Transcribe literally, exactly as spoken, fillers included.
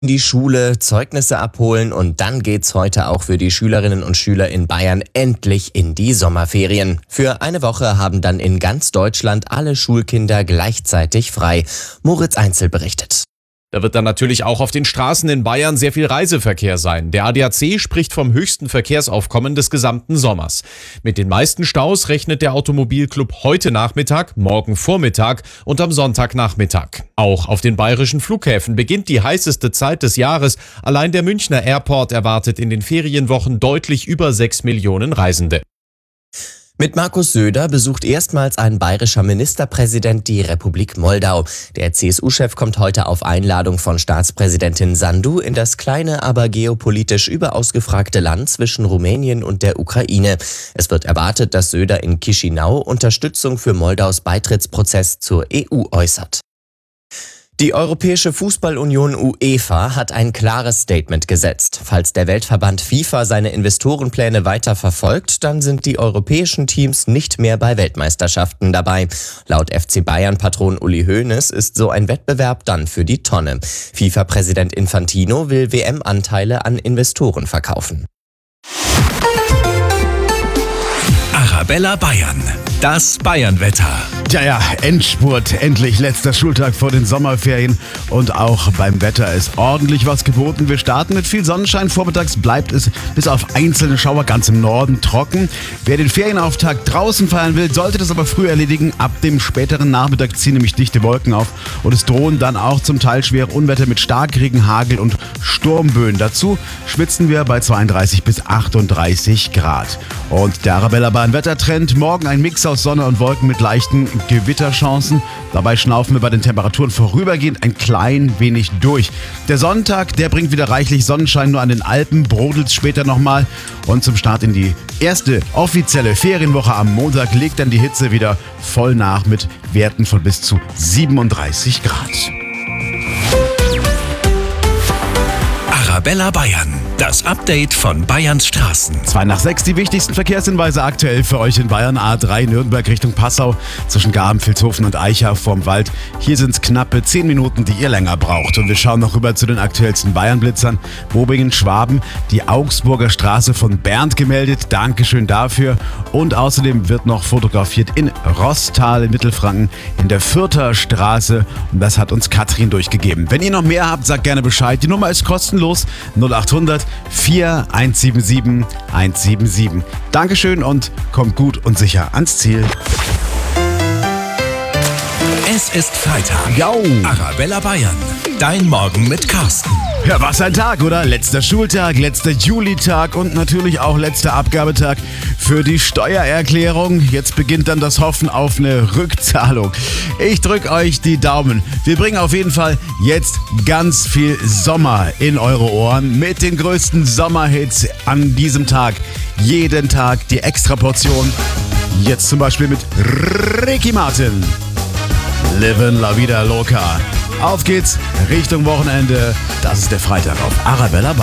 In die Schule, Zeugnisse abholen und dann geht's heute auch für die Schülerinnen und Schüler in Bayern endlich in die Sommerferien. Für eine Woche haben dann in ganz Deutschland alle Schulkinder gleichzeitig frei. Moritz Einzel berichtet. Da wird dann natürlich auch auf den Straßen in Bayern sehr viel Reiseverkehr sein. Der A D A C spricht vom höchsten Verkehrsaufkommen des gesamten Sommers. Mit den meisten Staus rechnet der Automobilclub heute Nachmittag, morgen Vormittag und am Sonntagnachmittag. Auch auf den bayerischen Flughäfen beginnt die heißeste Zeit des Jahres. Allein der Münchner Airport erwartet in den Ferienwochen deutlich über sechs Millionen Reisende. Mit Markus Söder besucht erstmals ein bayerischer Ministerpräsident die Republik Moldau. Der C S U-Chef kommt heute auf Einladung von Staatspräsidentin Sandu in das kleine, aber geopolitisch überaus gefragte Land zwischen Rumänien und der Ukraine. Es wird erwartet, dass Söder in Chișinău Unterstützung für Moldaus Beitrittsprozess zur E U äußert. Die Europäische Fußballunion UEFA hat ein klares Statement gesetzt. Falls der Weltverband FIFA seine Investorenpläne weiter verfolgt, dann sind die europäischen Teams nicht mehr bei Weltmeisterschaften dabei. Laut F C Bayern-Patron Uli Hoeneß ist so ein Wettbewerb dann für die Tonne. FIFA-Präsident Infantino will W M-Anteile an Investoren verkaufen. Arabella Bayern, das Bayernwetter. Ja, ja, Endspurt, endlich letzter Schultag vor den Sommerferien und auch beim Wetter ist ordentlich was geboten. Wir starten mit viel Sonnenschein, vormittags bleibt es bis auf einzelne Schauer ganz im Norden trocken. Wer den Ferienauftakt draußen feiern will, sollte das aber früh erledigen. Ab dem späteren Nachmittag ziehen nämlich dichte Wolken auf und es drohen dann auch zum Teil schwere Unwetter mit Starkregen, Hagel und Sturmböen. Dazu schwitzen wir bei zweiunddreißig bis achtunddreißig Grad. Und der Arabella Bayern Wettertrend, morgen ein Mix aus Sonne und Wolken mit leichten Gewitterchancen. Dabei schnaufen wir bei den Temperaturen vorübergehend ein klein wenig durch. Der Sonntag, der bringt wieder reichlich Sonnenschein, nur an den Alpen brodelt's später nochmal. Und zum Start in die erste offizielle Ferienwoche am Montag legt dann die Hitze wieder voll nach mit Werten von bis zu siebenunddreißig Grad. Arabella Bayern, das Update von Bayerns Straßen. Zwei nach sechs, die wichtigsten Verkehrshinweise aktuell für euch in Bayern. A drei Nürnberg Richtung Passau zwischen Garm, Vilshofen und Eichach vorm Wald. Hier sind es knappe zehn Minuten, die ihr länger braucht. Und wir schauen noch rüber zu den aktuellsten Bayern-Blitzern. Bobingen, Schwaben, die Augsburger Straße von Bernd gemeldet. Dankeschön dafür. Und außerdem wird noch fotografiert in Roßtal in Mittelfranken in der Fürther Straße. Und das hat uns Katrin durchgegeben. Wenn ihr noch mehr habt, sagt gerne Bescheid. Die Nummer ist kostenlos. null acht hundert vier eins sieben sieben eins sieben sieben. Dankeschön und kommt gut und sicher ans Ziel. Es ist Freitag. Jau. Arabella Bayern, dein Morgen mit Carsten. Ja, was ein Tag, oder? Letzter Schultag, letzter Julitag und natürlich auch letzter Abgabetag für die Steuererklärung. Jetzt beginnt dann das Hoffen auf eine Rückzahlung. Ich drücke euch die Daumen. Wir bringen auf jeden Fall jetzt ganz viel Sommer in eure Ohren mit den größten Sommerhits an diesem Tag. Jeden Tag die Extraportion. Jetzt zum Beispiel mit Ricky Martin. Livin' La Vida Loca. Auf geht's Richtung Wochenende. Das ist der Freitag auf Arabella Bayern.